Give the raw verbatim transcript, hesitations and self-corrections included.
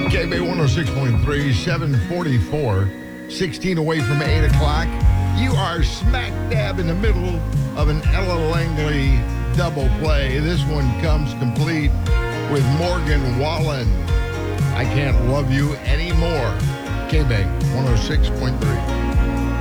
K B one oh six point three, seven forty-four, sixteen away from eight o'clock. You are smack dab in the middle of an Ella Langley double play. This one comes complete with Morgan Wallen. I Can't Love You Anymore. K B one oh six point three.